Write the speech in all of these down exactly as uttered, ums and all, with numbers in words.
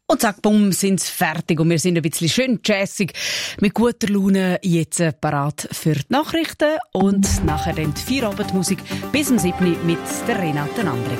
Und zack, bumm, sind sie fertig. Und wir sind ein bisschen schön jazzig, mit guter Laune jetzt parat für die Nachrichten. Und nachher dann die Feierabendmusik bis zum siebten mit der Renate Andrek.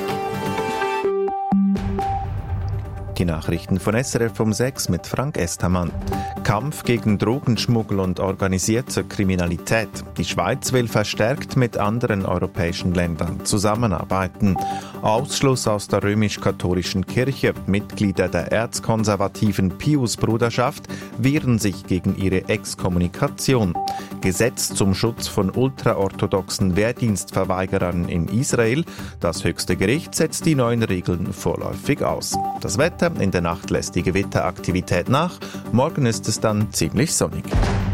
Die Nachrichten von S R F um sechs mit Frank Estermann. Kampf gegen Drogenschmuggel und organisierte Kriminalität. Die Schweiz will verstärkt mit anderen europäischen Ländern zusammenarbeiten. Ausschluss aus der römisch-katholischen Kirche. Mitglieder der erzkonservativen Pius-Bruderschaft wehren sich gegen ihre Exkommunikation. Gesetz zum Schutz von ultraorthodoxen Wehrdienstverweigerern in Israel. Das höchste Gericht setzt die neuen Regeln vorläufig aus. Das Wetter: in der Nacht lässt die Gewitteraktivität nach. Morgen ist es dann ziemlich sonnig.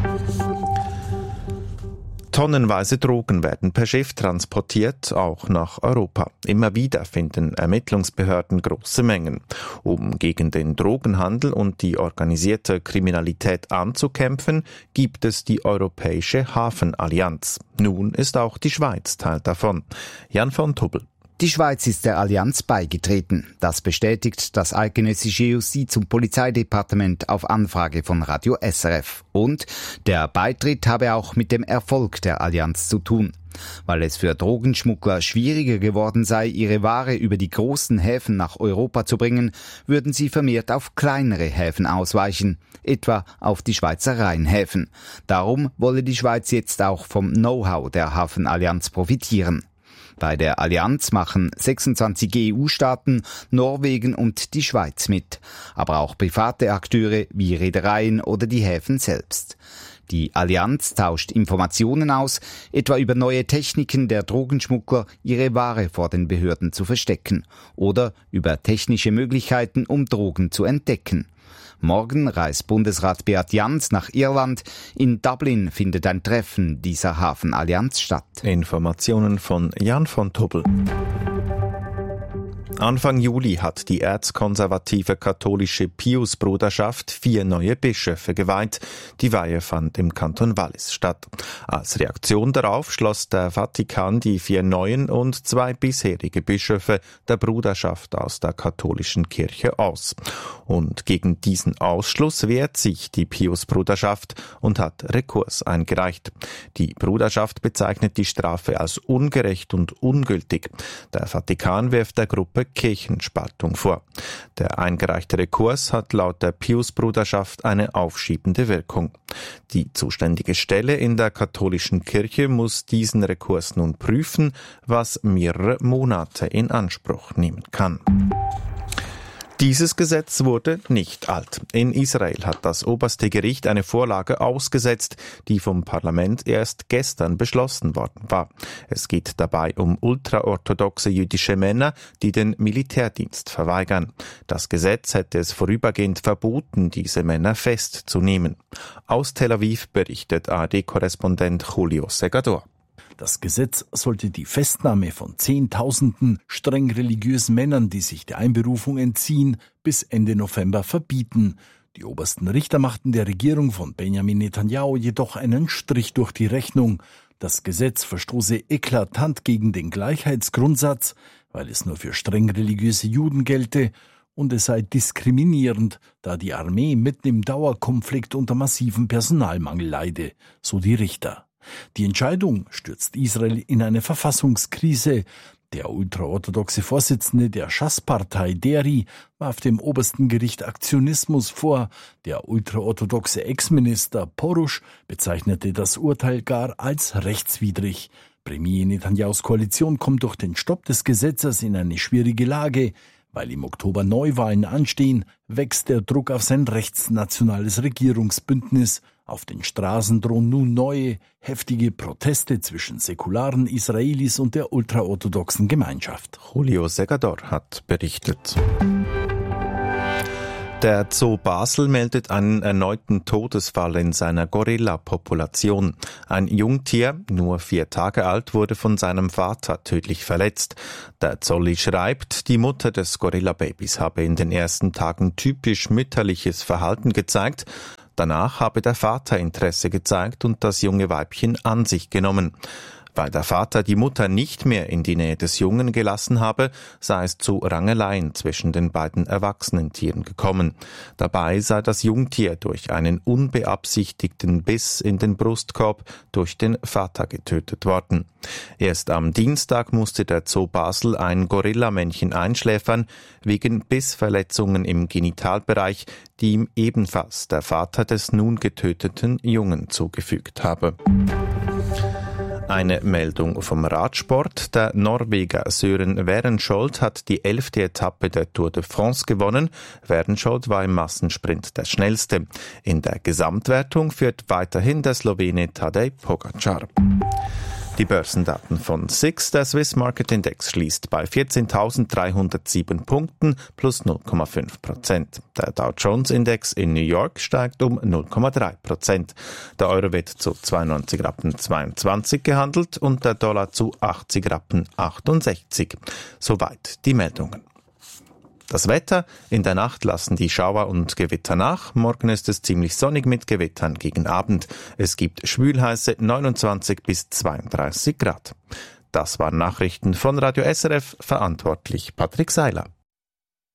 Tonnenweise Drogen werden per Schiff transportiert, auch nach Europa. Immer wieder finden Ermittlungsbehörden große Mengen. Um gegen den Drogenhandel und die organisierte Kriminalität anzukämpfen, gibt es die Europäische Hafenallianz. Nun ist auch die Schweiz Teil davon. Jan von Tubbel. Die Schweiz ist der Allianz beigetreten. Das bestätigt das eidgenössische Justiz- und Polizeidepartement auf Anfrage von Radio S R F. Und der Beitritt habe auch mit dem Erfolg der Allianz zu tun. Weil es für Drogenschmuggler schwieriger geworden sei, ihre Ware über die großen Häfen nach Europa zu bringen, würden sie vermehrt auf kleinere Häfen ausweichen, etwa auf die Schweizer Rheinhäfen. Darum wolle die Schweiz jetzt auch vom Know-how der Hafenallianz profitieren. Bei der Allianz machen sechsundzwanzig E U-Staaten, Norwegen und die Schweiz mit, aber auch private Akteure wie Reedereien oder die Häfen selbst. Die Allianz tauscht Informationen aus, etwa über neue Techniken der Drogenschmuggler, ihre Ware vor den Behörden zu verstecken, oder über technische Möglichkeiten, um Drogen zu entdecken. Morgen reist Bundesrat Beat Jans nach Irland. In Dublin findet ein Treffen dieser Hafenallianz statt. Informationen von Jan von Tubbel. Anfang Juli hat die erzkonservative katholische Pius-Bruderschaft vier neue Bischöfe geweiht. Die Weihe fand im Kanton Wallis statt. Als Reaktion darauf schloss der Vatikan die vier neuen und zwei bisherige Bischöfe der Bruderschaft aus der katholischen Kirche aus. Und gegen diesen Ausschluss wehrt sich die Pius-Bruderschaft und hat Rekurs eingereicht. Die Bruderschaft bezeichnet die Strafe als ungerecht und ungültig. Der Vatikan wirft der Gruppe Kirchenspaltung vor. Der eingereichte Rekurs hat laut der Pius-Bruderschaft eine aufschiebende Wirkung. Die zuständige Stelle in der katholischen Kirche muss diesen Rekurs nun prüfen, was mehrere Monate in Anspruch nehmen kann. Dieses Gesetz wurde nicht alt. In Israel hat das oberste Gericht eine Vorlage ausgesetzt, die vom Parlament erst gestern beschlossen worden war. Es geht dabei um ultraorthodoxe jüdische Männer, die den Militärdienst verweigern. Das Gesetz hätte es vorübergehend verboten, diese Männer festzunehmen. Aus Tel Aviv berichtet A R D-Korrespondent Julio Segador. Das Gesetz sollte die Festnahme von Zehntausenden streng religiösen Männern, die sich der Einberufung entziehen, bis Ende November verbieten. Die obersten Richter machten der Regierung von Benjamin Netanyahu jedoch einen Strich durch die Rechnung. Das Gesetz verstoße eklatant gegen den Gleichheitsgrundsatz, weil es nur für streng religiöse Juden gelte, und es sei diskriminierend, da die Armee mitten im Dauerkonflikt unter massivem Personalmangel leide, so die Richter. Die Entscheidung stürzt Israel in eine Verfassungskrise. Der ultraorthodoxe Vorsitzende der Schass-Partei, Deri, warf dem obersten Gericht Aktionismus vor. Der ultraorthodoxe Ex-Minister Porusch bezeichnete das Urteil gar als rechtswidrig. Premier Netanyahus Koalition kommt durch den Stopp des Gesetzes in eine schwierige Lage. Weil im Oktober Neuwahlen anstehen, wächst der Druck auf sein rechtsnationales Regierungsbündnis. Auf den Straßen drohen nun neue, heftige Proteste zwischen säkularen Israelis und der ultraorthodoxen Gemeinschaft. Julio Segador hat berichtet. Der Zoo Basel meldet einen erneuten Todesfall in seiner Gorilla-Population. Ein Jungtier, nur vier Tage alt, wurde von seinem Vater tödlich verletzt. Der Zolli schreibt, die Mutter des Gorilla-Babys habe in den ersten Tagen typisch mütterliches Verhalten gezeigt. Danach habe der Vater Interesse gezeigt und das junge Weibchen an sich genommen. Weil der Vater die Mutter nicht mehr in die Nähe des Jungen gelassen habe, sei es zu Rangeleien zwischen den beiden erwachsenen Tieren gekommen. Dabei sei das Jungtier durch einen unbeabsichtigten Biss in den Brustkorb durch den Vater getötet worden. Erst am Dienstag musste der Zoo Basel ein Gorillamännchen einschläfern, wegen Bissverletzungen im Genitalbereich, die ihm ebenfalls der Vater des nun getöteten Jungen zugefügt habe. Eine Meldung vom Radsport. Der Norweger Søren Werenskjold hat die elfte Etappe der Tour de France gewonnen. Werenskjold war im Massensprint der schnellste. In der Gesamtwertung führt weiterhin der Slowene Tadej Pogačar. Die Börsendaten von S I X. Der Swiss Market Index schließt bei vierzehntausenddreihundertsieben Punkten plus null Komma fünf Prozent. Der Dow Jones Index in New York steigt um null Komma drei Prozent. Der Euro wird zu zweiundneunzig Rappen zweiundzwanzig gehandelt und der Dollar zu achtzig Rappen achtundsechzig. Soweit die Meldungen. Das Wetter: In der Nacht lassen die Schauer und Gewitter nach. Morgen ist es ziemlich sonnig mit Gewittern gegen Abend. Es gibt schwülheiße neunundzwanzig bis zweiunddreißig Grad. Das waren Nachrichten von Radio S R F, verantwortlich Patrick Seiler.